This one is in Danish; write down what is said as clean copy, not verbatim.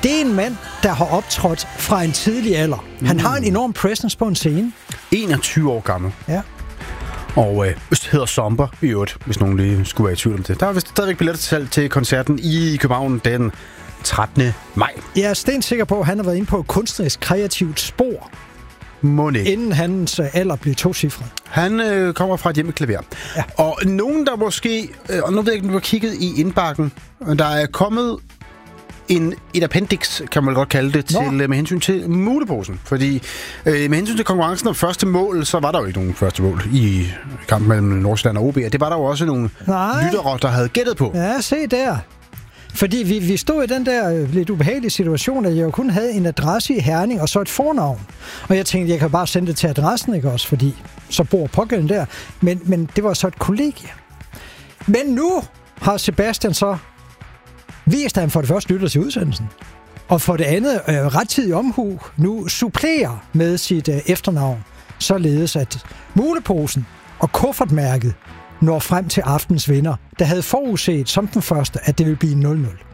Det er en mand, der har optrådt fra en tidlig alder. Han har en enorm presence på en scene. 21 år gammel. Ja. Og hedder Somber i øvrigt, hvis nogen lige skulle være i tvivl om det. Der er vist stadigvæk billetter til salg til koncerten i København den 13. maj. Jeg er stensikker på, at han har været inde på et kunstnerisk kreativt spor, inden hans alder blev tocifret. Han kommer fra et hjem med klaver. Ja. Og nogen, der måske... Og nu ved jeg ikke, om du har kigget i indbakken. Der er kommet et appendix, kan man godt kalde det, til, med hensyn til muleposen. Fordi med hensyn til konkurrencen om første mål, så var der jo ikke nogen første mål i kampen mellem Nordsjælland og OB. Det var der jo også nogle lyttere, der havde gættet på. Ja, se der. Fordi vi stod i den der lidt ubehagelige situation, at jeg jo kun havde en adresse i Herning og så et fornavn. Og jeg tænkte, jeg kan bare sende det til adressen, ikke også? Fordi så bor pågældende der. Men det var så et kollegie. Men nu har Sebastian så vist, at han for det første lytter til udsendelsen. Og for det andet rettidig omhu nu supplerer med sit efternavn. Således at muleposen og kuffertmærket når frem til aftens vinder, der havde forudset som den første, at det ville blive 0-0.